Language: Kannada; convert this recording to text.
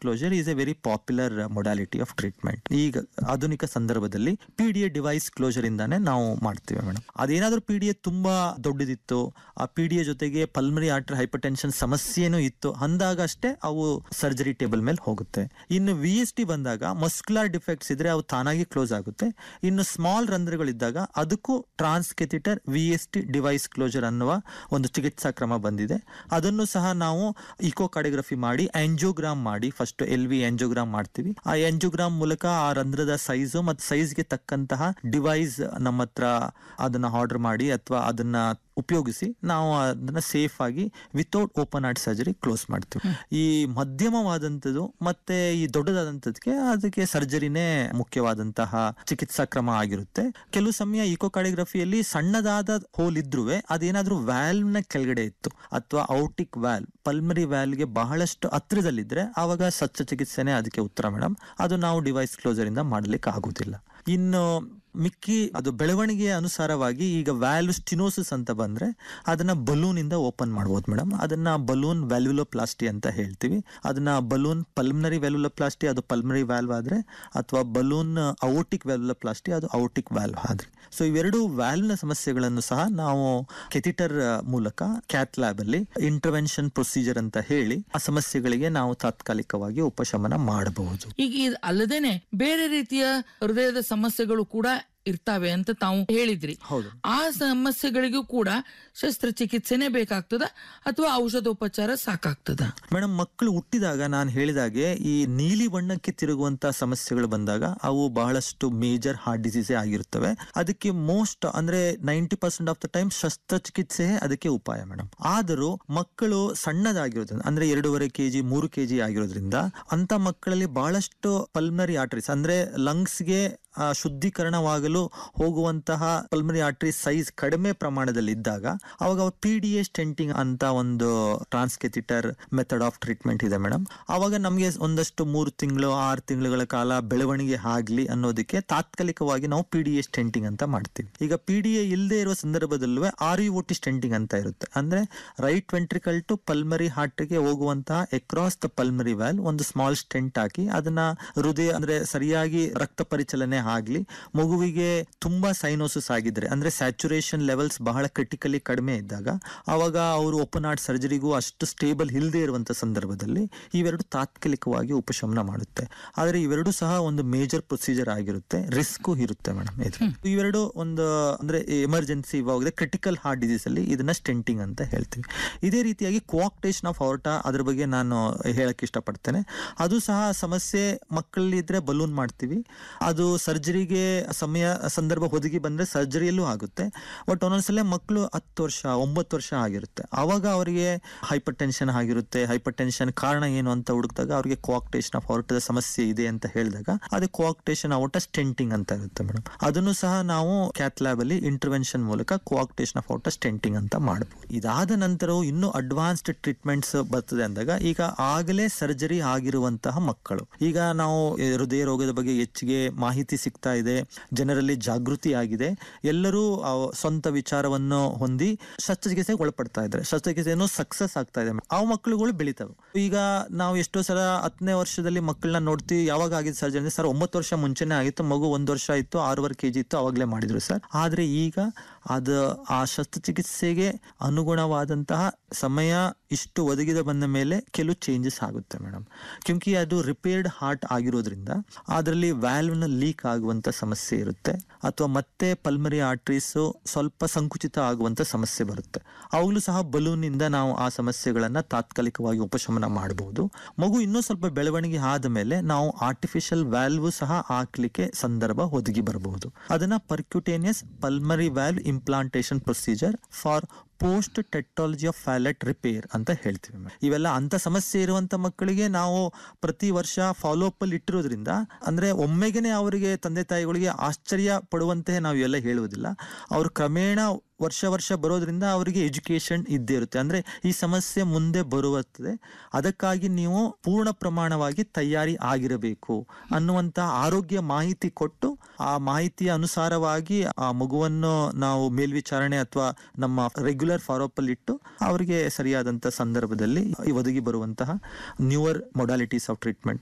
Closure is A very popular modality of treatment. ಈಗ ಆಧುನಿಕ ಸಂದರ್ಭದಲ್ಲಿ PDA ಡಿವೈಸ್ ಕ್ಲೋಜರ್ ಇಂದಾನೆ ನಾವು ಮಾಡ್ತೀವಿ ಮೇಡಮ್. ಅದೇನಾದ್ರೂ PDA ತುಂಬಾ ದೊಡ್ಡದಿತ್ತು, ಆ PDA ಜೊತೆಗೆ ಪಲ್ಮರಿ ಆರ್ಟರಿ ಹೈಪರ್ಟೆನ್ಷನ್ ಸಮಸ್ಯೆನೂ ಇತ್ತು ಅಂದಾಗ ಅಷ್ಟೇ ಅವು ಸರ್ಜರಿ ಟೇಬಲ್ ಮೇಲೆ ಹೋಗುತ್ತೆ. ಇನ್ನು VSD ಬಂದಾಗ ಮಸ್ಕ್ಯುಲರ್ ಡಿಫೆಕ್ಟ್ಸ್ ಇದ್ರೆ ಅವು ತಾನಾಗಿ ಕ್ಲೋಸ್ ಆಗುತ್ತೆ. ಇನ್ನು ಸ್ಮಾಲ್ ರಂಧ್ರಗಳಿದ್ದಾಗ ಅದಕ್ಕೂ ಟ್ರಾನ್ಸ್ಕೆಥಿಟರ್ VSD ಡಿವೈಸ್ ಕ್ಲೋಜರ್ ಅನ್ನುವ ಒಂದು ಚಿಕಿತ್ಸಾ ಕ್ರಮ ಬಂದಿದೆ. ಅದನ್ನು ಸಹ ನಾವು ಇಕೋಕಾರ್ಡಿಯೋಗ್ರಫಿ ಮಾಡಿ ಆಂಜಿಯೋಗ್ರಾಮ್ ಮಾಡಿ ಫಸ್ಟ್ LV ಆಂಜಿಯೋಗ್ರಾಮ್ ಮಾಡ್ತೀವಿ. ಆ ಆಂಜಿಯೋಗ್ರಾಮ್ ಮೂಲಕ ಆ ರಂಧ್ರದ ಸೈಜು ಮತ್ತು ಸೈಜ್ಗೆ ತಕ್ಕಂತಹ ಡಿವೈಸ್ ನಮ್ಮ ಹತ್ರ ಅದನ್ನ ಆರ್ಡರ್ ಮಾಡಿ ಅಥವಾ ಅದನ್ನ ಉಪಯೋಗಿಸಿ ನಾವು ಅದನ್ನ ಸೇಫ್ ಆಗಿ without open heart surgery close ಮಾಡ್ತೀವಿ. ಈ ಮಧ್ಯಮವಾದಂಥದ್ದು ಮತ್ತೆ ಈ ದೊಡ್ಡದಾದಂಥದಕ್ಕೆ ಅದಕ್ಕೆ ಸರ್ಜರಿನೇ ಮುಖ್ಯವಾದಂತಹ ಚಿಕಿತ್ಸಾ ಕ್ರಮ ಆಗಿರುತ್ತೆ. ಕೆಲವು ಸಮಯ ಇಕೋಕಾರ್ಡಿಯೋಗ್ರಫಿಯಲ್ಲಿ ಸಣ್ಣದಾದ ಹೋಲ್ ಇದ್ರೂ ಅದೇನಾದ್ರೂ ವ್ಯಾಲ್ವ್ ನ ಕೆಳಗಡೆ ಇತ್ತು ಅಥವಾ ಔಟಿಕ್ ವ್ಯಾಲ್ವ್ ಪಲ್ಮರಿ ವ್ಯಾಲ್ವ್ಗೆ ಬಹಳಷ್ಟು ಹತ್ರದಲ್ಲಿದ್ರೆ ಆವಾಗ ಶಸ್ತ್ರಚಿಕಿತ್ಸೆನೇ ಅದಕ್ಕೆ ಉತ್ತರ ಮೇಡಮ್. ಅದು ನಾವು ಡಿವೈಸ್ ಕ್ಲೋಸರ್ ಇಂದ ಮಾಡ್ಲಿಕ್ಕೆ ಆಗುದಿಲ್ಲ. ಇನ್ನು ಮಿಕ್ಕಿ ಅದು ಬೆಳವಣಿಗೆಯ ಅನುಸಾರವಾಗಿ ಈಗ ವ್ಯಾಲ್ವ್ ಸ್ಟಿನೋಸಿಸ್ ಅಂತ ಬಂದ್ರೆ ಅದನ್ನ ಬಲೂನ್ ಇಂದ ಓಪನ್ ಮಾಡಬಹುದು ಮೇಡಮ್. ಅದನ್ನ ಬಲೂನ್ ವ್ಯಾಲ್ವುಲೋಪ್ಲಾಸ್ಟಿ ಅಂತ ಹೇಳ್ತೀವಿ. ಅದನ್ನ ಬಲೂನ್ ಪಲ್ಮನರಿ ವ್ಯಾಲ್ವುಲೋಪ್ಲಾಸ್ಟಿ ಅದು ಪಲ್ಮನರಿ ವ್ಯಾಲ್ವ್ ಆದ್ರೆ, ಅಥವಾ ಬಲೂನ್ ಔಟಿಕ್ ವ್ಯಾಲ್ವುಲೋಪ್ಲಾಸ್ಟಿ ಅದು ಔಟಿಕ್ ವ್ಯಾಲ್ವ್ ಆದ್ರೆ. ಸೊ ಇವೆರಡು ವ್ಯಾಲ್ವ್ ನ ಸಮಸ್ಯೆಗಳನ್ನು ಸಹ ನಾವು ಕೆಥಿಟರ್ ಮೂಲಕ ಕ್ಯಾತ್ ಲ್ಯಾಬ್ ಅಲ್ಲಿ ಇಂಟರ್ವೆನ್ಷನ್ ಪ್ರೊಸೀಜರ್ ಅಂತ ಹೇಳಿ ಆ ಸಮಸ್ಯೆಗಳಿಗೆ ನಾವು ತಾತ್ಕಾಲಿಕವಾಗಿ ಉಪಶಮನ ಮಾಡಬಹುದು. ಈಗ ಅಲ್ಲದೇನೆ ಬೇರೆ ರೀತಿಯ ಹೃದಯದ ಸಮಸ್ಯೆಗಳು ಕೂಡ ಇರ್ತಾವೆ ಅಂತ ತಾವು ಹೇಳಿದ್ರಿ. ಆ ಸಮಸ್ಯೆಗಳಿಗೂ ಕೂಡ ಶಸ್ತ್ರಚಿಕಿತ್ಸೆನೇ ಬೇಕಾಗ್ತದ ಅಥವಾ ಔಷಧೋಪಚಾರ ಸಾಕಾಗ್ತದ? ಮೇಡಮ್, ಮಕ್ಕಳು ಹುಟ್ಟಿದಾಗ ನಾನು ಹೇಳಿದಾಗೆ ಈ ನೀಲಿ ಬಣ್ಣಕ್ಕೆ ತಿರುಗುವಂತ ಸಮಸ್ಯೆಗಳು ಬಂದಾಗ ಅವು ಬಹಳಷ್ಟು ಮೇಜರ್ ಹಾರ್ಟ್ ಡಿಸೀಸೇ ಆಗಿರ್ತವೆ. ಅದಕ್ಕೆ ಮೋಸ್ಟ್ ಅಂದ್ರೆ 90% ಆಫ್ ದ ಟೈಮ್ ಶಸ್ತ್ರಚಿಕಿತ್ಸೆ ಅದಕ್ಕೆ ಉಪಾಯ ಮೇಡಮ್. ಆದರೂ ಮಕ್ಕಳು ಸಣ್ಣದಾಗಿರೋದ್ರಿಂದ ಅಂದ್ರೆ 2.5 kg 3 kg ಆಗಿರೋದ್ರಿಂದ ಅಂತ ಮಕ್ಕಳಲ್ಲಿ ಬಹಳಷ್ಟು ಪಲ್ಮನರಿ ಆರ್ಟರೀಸ್ ಅಂದ್ರೆ ಲಂಗ್ಸ್ಗೆ ಶುದ್ಧೀಕರಣವಾಗಲು ಹೋಗುವಂತಹ ಪಲ್ಮರಿ ಆರ್ಟರಿ ಸೈಜ್ ಕಡಿಮೆ ಪ್ರಮಾಣದಲ್ಲಿ ಇದ್ದಾಗ ಅವಾಗ PDA ಸ್ಟೆಂಟಿಂಗ್ ಅಂತ ಒಂದು ಟ್ರಾನ್ಸ್ಕೆಥಿಟರ್ ಮೆಥಡ್ ಆಫ್ ಟ್ರೀಟ್ಮೆಂಟ್ ಇದೆ ಮೇಡಮ್. ಅವಾಗ ನಮಗೆ ಒಂದಷ್ಟು 3 ತಿಂಗಳು 6 ತಿಂಗಳ ಕಾಲ ಬೆಳವಣಿಗೆ ಆಗ್ಲಿ ಅನ್ನೋದಕ್ಕೆ ತಾತ್ಕಾಲಿಕವಾಗಿ ನಾವು PDA ಸ್ಟೆಂಟಿಂಗ್ ಅಂತ ಮಾಡ್ತೀವಿ. ಈಗ PDA ಇಲ್ಲದೆ ಇರುವ ಸಂದರ್ಭದಲ್ಲೂ RVOT ಸ್ಟೆಂಟಿಂಗ್ ಅಂತ ಇರುತ್ತೆ. ಅಂದ್ರೆ right ventricle to pulmonary heart ಗೆ ಹೋಗುವಂತಹ ಅಕ್ರಾಸ್ ದ ಪಲ್ಮರಿ ವ್ಯಾಲ್ವ್ ಒಂದು ಸ್ಮಾಲ್ ಸ್ಟೆಂಟ್ ಹಾಕಿ ಅದನ್ನ ಹೃದಯ ಅಂದ್ರೆ ಸರಿಯಾಗಿ ರಕ್ತ ಪರಿಚಲನೆ ಆಗ್ಲಿ, ಮಗುವಿಗೆ ತುಂಬಾ ಸೈನೋಸಿಸ್ ಆಗಿದ್ರೆ ಅಂದ್ರೆ ಸ್ಯಾಚುರೇಷನ್ ಲೆವೆಲ್ಸ್ ಬಹಳ ಕ್ರಿಟಿಕಲಿ ಕಡಿಮೆ ಇದ್ದಾಗ ಅವಾಗ ಅವರು ಓಪನ್ ಹಾರ್ಟ್ ಸರ್ಜರಿಗೂ ಅಷ್ಟು ಸ್ಟೇಬಲ್ ಇಲ್ಲದೆ ಇರುವಂತ ಸಂದರ್ಭದಲ್ಲಿ ಇವೆರಡು ತಾತ್ಕಾಲಿಕವಾಗಿ ಉಪಶಮನ ಮಾಡುತ್ತೆ. ಆದ್ರೆ ಇವೆರಡು ಸಹ ಒಂದು ಮೇಜರ್ ಪ್ರೊಸೀಜರ್ ಆಗಿರುತ್ತೆ, ರಿಸ್ಕ್ ಇರುತ್ತೆ ಮೇಡಮ್. ಇವೆರಡು ಒಂದು ಅಂದ್ರೆ ಎಮರ್ಜೆನ್ಸಿ ಇವಾಗ ಕ್ರಿಟಿಕಲ್ ಹಾರ್ಟ್ ಡಿಸೀಸ್ ಅಲ್ಲಿ ಇದನ್ನ ಸ್ಟೆಂಟಿಂಗ್ ಅಂತ ಹೇಳ್ತೀವಿ. ಇದೇ ರೀತಿಯಾಗಿ ಕೋಆಕ್ಟೇಷನ್ ಆಫ್ ಅೋರ್ಟಾ ಅದ್ರ ಬಗ್ಗೆ ನಾನು ಹೇಳಕ್ ಇಷ್ಟಪಡ್ತೇನೆ. ಅದು ಸಹ ಸಮಸ್ಯೆ ಮಕ್ಕಳಲ್ಲಿ ಇದ್ರೆ ಬಲೂನ್ ಮಾಡ್ತೀವಿ. ಅದು ಸರ್ಜರಿಗೆ ಸಂದರ್ಭ ಒದಗಿ ಬಂದ್ರೆ ಸರ್ಜರಿಯಲ್ಲೂ ಆಗುತ್ತೆ. ಬಟ್ ಒಂದೊಂದ್ಸಲ ಮಕ್ಕಳು 10 ವರ್ಷ 9 ವರ್ಷ ಆಗಿರುತ್ತೆ, ಅವಾಗ ಅವರಿಗೆ ಹೈಪರ್ ಟೆನ್ಷನ್ ಆಗಿರುತ್ತೆ. ಹೈಪರ್ ಟೆನ್ಷನ್ ಕಾರಣ ಏನು ಅಂತ ಹುಡುಕಿದಾಗ ಅವ್ರಿಗೆ ಕೋಆಕ್ಟೇಷನ್ ಆಫ್ ಅೋರ್ಟದ ಸಮಸ್ಯೆ ಇದೆ ಅಂತ ಹೇಳಿದಾಗ ಅದು ಕೋಆಕ್ಟೇಷನ್ ಅೋರ್ಟಾ ಸ್ಟೆಂಟಿಂಗ್ ಅಂತ ಇರುತ್ತೆ ಮೇಡಮ್. ಅದನ್ನು ಸಹ ನಾವು ಕ್ಯಾತ್ ಲ್ಯಾಬ್ ಅಲ್ಲಿ ಇಂಟರ್ವೆನ್ಷನ್ ಮೂಲಕ ಕೋಆಕ್ಟೇಷನ್ ಆಫ್ ಅೋರ್ಟಾ ಸ್ಟೆಂಟಿಂಗ್ ಅಂತ ಮಾಡಬಹುದು. ಇದಾದ ನಂತರವೂ ಇನ್ನೂ ಅಡ್ವಾನ್ಸ್ಡ್ ಟ್ರೀಟ್ಮೆಂಟ್ಸ್ ಬರ್ತದೆ ಅಂದಾಗ ಈಗ ಆಗಲೇ ಸರ್ಜರಿ ಆಗಿರುವಂತಹ ಮಕ್ಕಳು, ಈಗ ನಾವು ಹೃದಯ ರೋಗದ ಬಗ್ಗೆ ಹೆಚ್ಚಿಗೆ ಮಾಹಿತಿ ಸಿಗ್ತಾ ಇದೆ, ಜನರಲ್ಲಿ ಜಾಗೃತಿ ಆಗಿದೆ, ಎಲ್ಲರೂ ಸ್ವಂತ ವಿಚಾರವನ್ನು ಹೊಂದಿ ಶಸ್ತ್ರಚಿಕಿತ್ಸೆಗೆ ಒಳಪಡ್ತಾ ಇದ್ದಾರೆ, ಶಸ್ತ್ರಚಿಕಿತ್ಸೆಯನ್ನು ಸಕ್ಸಸ್ ಆಗ್ತಾ ಇದೆ. ಆ ಮಕ್ಕಳುಗಳು ಬೆಳಿತವೆ. ಈಗ ನಾವು ಎಷ್ಟೋ ಸಲ 10ನೇ ವರ್ಷದಲ್ಲಿ ಮಕ್ಕಳನ್ನ ನೋಡ್ತೀವಿ, ಯಾವಾಗ ಆಗಿದ್ದು ಸರ್ಜರಿ ಸರ್ 9 ವರ್ಷ ಮುಂಚೆನೆ ಆಗಿತ್ತು, ಮಗು 1 ವರ್ಷ ಇತ್ತು, 6.5 kg ಇತ್ತು, ಅವಾಗಲೇ ಮಾಡಿದ್ರು ಸರ್. ಆದ್ರೆ ಈಗ ಅದು ಆ ಶಸ್ತ್ರಚಿಕಿತ್ಸೆಗೆ ಅನುಗುಣವಾದಂತಹ ಸಮಯ ಇಷ್ಟು ಒದಗಿದ ಬಂದ ಮೇಲೆ ಕೆಲವು ಚೇಂಜಸ್ ಆಗುತ್ತೆ ಮೇಡಮ್. ಕ್ಯೂಂಕಿ ಅದು ರಿಪೇರ್ಡ್ ಹಾರ್ಟ್ ಆಗಿರೋದ್ರಿಂದ ಅದರಲ್ಲಿ ವ್ಯಾಲ್ವ್ ನ ಲೀಕ್ ಆಗುವಂತ ಸಮಸ್ಯೆ ಇರುತ್ತೆ, ಅಥವಾ ಮತ್ತೆ ಪಲ್ಮರಿ ಆರ್ಟರೀಸ್ ಸ್ವಲ್ಪ ಸಂಕುಚಿತ ಆಗುವಂತ ಸಮಸ್ಯೆ ಬರುತ್ತೆ. ಅವಾಗಲೂ ಸಹ ಬಲೂನ್ ಇಂದ ನಾವು ಆ ಸಮಸ್ಯೆಗಳನ್ನ ತಾತ್ಕಾಲಿಕವಾಗಿ ಉಪಶಮನ ಮಾಡಬಹುದು. ಮಗು ಇನ್ನೂ ಸ್ವಲ್ಪ ಬೆಳವಣಿಗೆ ಆದ ಮೇಲೆ ನಾವು ಆರ್ಟಿಫಿಷಿಯಲ್ ವ್ಯಾಲ್ವ್ ಸಹ ಹಾಕ್ಲಿಕ್ಕೆ ಸಂದರ್ಭ ಒದಗಿ ಬರಬಹುದು. ಅದನ್ನ ಪರ್ಕ್ಯೂಟೇನಿಯಸ್ pulmonary valve implantation procedure for post ಟೆಟ್ಟಾಲಜಿ of Fallot repair ಅಂತ ಹೇಳ್ತೀವಿ. ಇವೆಲ್ಲ ಅಂತ ಸಮಸ್ಯೆ ಇರುವಂತ ಮಕ್ಕಳಿಗೆ ನಾವು ಪ್ರತಿ ವರ್ಷ ಫಾಲೋ ಅಪ್ ಅಲ್ಲಿ ಇಟ್ಟಿರೋದ್ರಿಂದ ಅಂದ್ರೆ ಒಮ್ಮೆಗೆನೆ ಅವರಿಗೆ ತಂದೆ ತಾಯಿಗಳಿಗೆ ಆಶ್ಚರ್ಯ ಪಡುವಂತೆ ನಾವು ಎಲ್ಲ ಹೇಳುವುದಿಲ್ಲ. ಅವರು ಕ್ರಮೇಣ ವರ್ಷ ಬರೋದ್ರಿಂದ ಅವರಿಗೆ ಎಜುಕೇಶನ್ ಇದ್ದೇ ಇರುತ್ತೆ. ಅಂದ್ರೆ ಈ ಸಮಸ್ಯೆ ಮುಂದೆ ಬರುತ್ತದೆ, ಅದಕ್ಕಾಗಿ ನೀವು ಪೂರ್ಣ ಪ್ರಮಾಣವಾಗಿ ತಯಾರಿ ಆಗಿರಬೇಕು ಅನ್ನುವಂತಹ ಆರೋಗ್ಯ ಮಾಹಿತಿ ಕೊಟ್ಟು ಆ ಮಾಹಿತಿಯ ಅನುಸಾರವಾಗಿ ಆ ಮಗುವನ್ನು ನಾವು ಮೇಲ್ವಿಚಾರಣೆ ಅಥವಾ ನಮ್ಮ ರೆಗ್ಯುಲರ್ ಫಾಲೋ ಅಪ್ ಅಲ್ಲಿ ಇಟ್ಟು ಅವರಿಗೆ ಸರಿಯಾದಂತಹ ಸಂದರ್ಭದಲ್ಲಿ ಒದಗಿ ಬರುವಂತಹ ನ್ಯೂವರ್ ಮೊಡಾಲಿಟೀಸ್ ಆಫ್ ಟ್ರೀಟ್ಮೆಂಟ್